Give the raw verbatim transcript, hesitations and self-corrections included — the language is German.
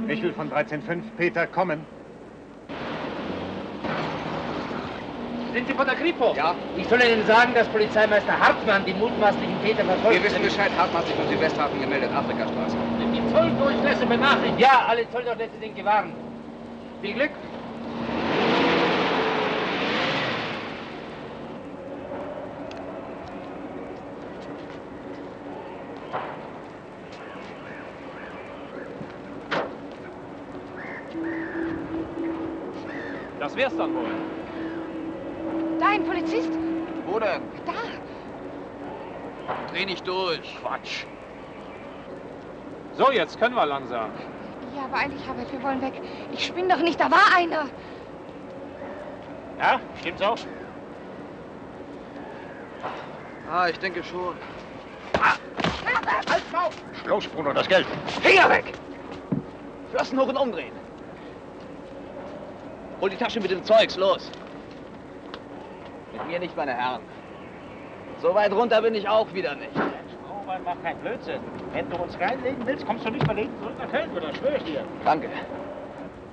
Michel von dreizehn fünf, Peter, kommen. Sind Sie von der Kripo? Ja. Ich soll Ihnen sagen, dass Polizeimeister Hartmann den mutmaßlichen Täter verfolgt. Wir wissen Bescheid. Hartmann hat sich von Südwesthafen gemeldet, Afrikastraße. Sind die Zolldurchlässe benachrichtigt? Ja, alle Zolldurchlässe sind gewarnt. Viel Glück. Das wär's dann wohl. Da, ein Polizist. Wo denn? Da. Dreh nicht durch. Quatsch. So, jetzt können wir langsam. Ja, aber eigentlich, Herbert, wir wollen weg. Ich spinne doch nicht, da war einer. Ja, stimmt's auch? Ah, ich denke schon. Herbert! Halt, Frau! Los, Bruno, das Geld. Finger weg! Flossen hoch und umdrehen. Hol die Tasche mit dem Zeugs, los. Mit mir nicht, meine Herren. So weit runter bin ich auch wieder nicht. Robert, mach keinen Blödsinn. Wenn du uns reinlegen willst, kommst du nicht mehr leben zurück nach Köln, oder? Schwör ich dir. Danke.